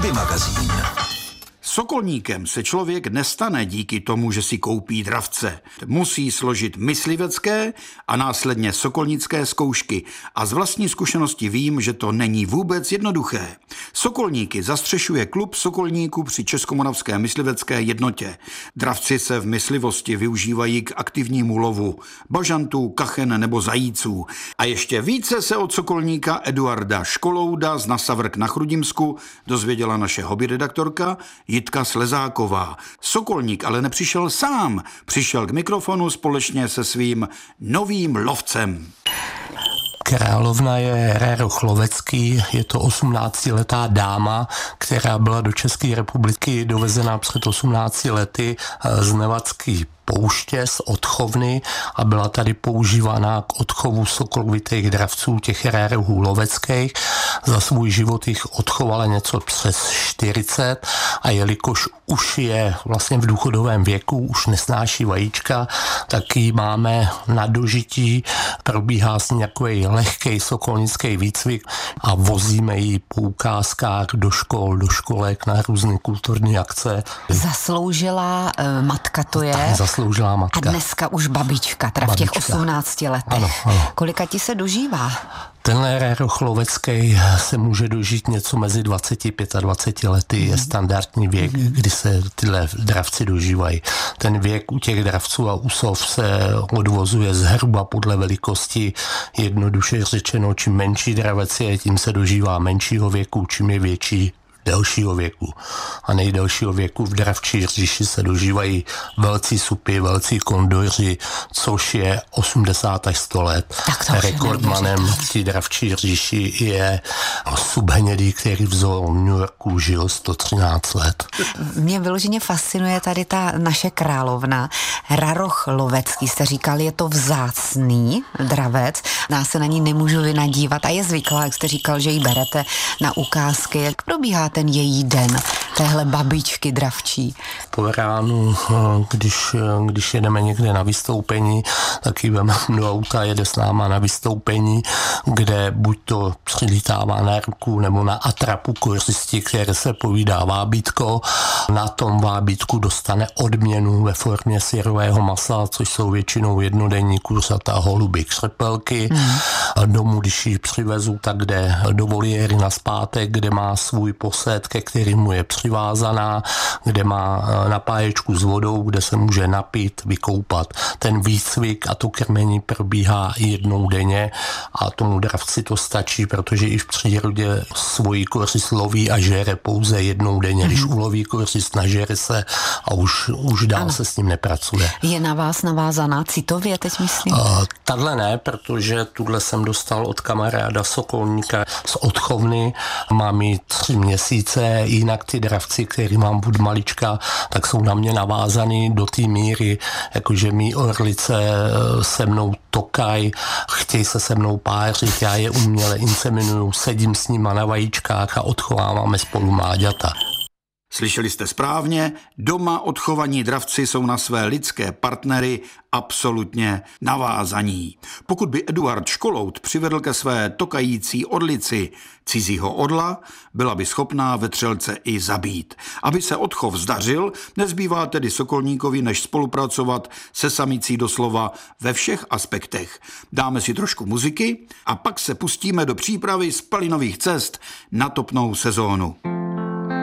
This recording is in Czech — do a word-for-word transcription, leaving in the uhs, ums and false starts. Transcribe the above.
Hobby magazín. Sokolníkem se člověk nestane díky tomu, že si koupí dravce. Musí složit myslivecké a následně sokolnické zkoušky a z vlastní zkušenosti vím, že to není vůbec jednoduché. Sokolníky zastřešuje klub sokolníků při Českomoravské myslivecké jednotě. Dravci se v myslivosti využívají k aktivnímu lovu bažantů, kachen nebo zajíců. A ještě více se od sokolníka Eduarda Školouda z Nasavrk na Chrudimsku dozvěděla naše hobby redaktorka Jitka Slezáková. Sokolník ale nepřišel sám, přišel k mikrofonu společně se svým novým lovcem. Královna je Rérok Lovecký, je to osmnáctiletá dáma, která byla do České republiky dovezena před osmnácti lety z Nevadské pouště, z odchovny a byla tady používaná k odchovu sokolovitých dravců, těch rérohů loveckých. Za svůj život jich odchovala něco přes čtyřicet a jelikož už je vlastně v důchodovém věku, už nesnáší vajíčka, tak ji máme na dožití, probíhá s ní nějaký lehký sokolnický výcvik a vozíme ji po ukázkách do škol, do školek na různé kulturní akce. Zasloužilá uh, matka to je. Tak, zasloužilá matka. A dneska už babička, teda babička. V těch osmnácti letech. Ano, ano. Kolika ti se dožívá? Tenhle Rérok Lovecký se může dožít něco mezi dvaceti a dvaceti pěti lety, je standardní věk, kdy se tyhle dravci dožívají. Ten věk u těch dravců a u sov se odvozuje zhruba podle velikosti, jednoduše řečeno, čím menší dravec je, tím se dožívá menšího věku, čím je větší delšího věku. A nejdelšího věku v dravčí říši se dožívají velcí supy, velcí kondoři, což je osmdesát až sto let. Rekordmanem v té dravčí říši je subhnědý, který v zoo v New Yorku žil sto třináct let. Mě vyloženě fascinuje tady ta naše královna. Rérok Lovecký, jste říkal, je to vzácný dravec. Já se na ní nemůžu vynadívat a je zvyklá, jak jste říkal, že ji berete na ukázky. Jak probíhá ten její den, téhle babičky dravčí? Po ránu, když, když jedeme někde na vystoupení, tak ji veme do auta, jede s náma na vystoupení, kde buď to přilítává na ruku nebo na atrapu kořisti, které se povídá vábítko. Na tom vábítku dostane odměnu ve formě syrového masa, což jsou většinou jednodenní kuřata, holuby, křepelky. Hmm. Domů, když ji přivezu, tak jde do voliéry nazpátek, kde má svůj posed, ke kterému je přivázaná, kde má napáječku s vodou, kde se může napít, vykoupat. Ten výcvik a to krmení probíhá jednou denně a tomu dravci to stačí, protože i v přírodě svoji kořist loví a žere pouze jednou denně. Mm-hmm. Když uloví kořist, nažere se a už, už dál ano. se s ním nepracuje. Je na vás navázaná citově, teď myslím? Uh, Tadle ne, protože tuhle jsem dostal od kamaráda sokolníka z odchovny. Mám jí tři měsíce, jinak ty dravci, který mám od malička, tak jsou na mě navázaný do té míry, jakože mý orlice se mnou tokaj, chtějí se se mnou pářit, já je uměle inseminuju, sedím s nima na vajíčkách a odchováváme spolu mláďata. Slyšeli jste správně, doma odchovaní dravci jsou na své lidské partnery absolutně navázaní. Pokud by Eduard Školoud přivedl ke své tokající orlici cizího orla, byla by schopná vetřelce i zabít. Aby se odchov zdařil, nezbývá tedy sokolníkovi, než spolupracovat se samicí doslova ve všech aspektech. Dáme si trošku muziky a pak se pustíme do přípravy spalinových cest na topnou sezónu.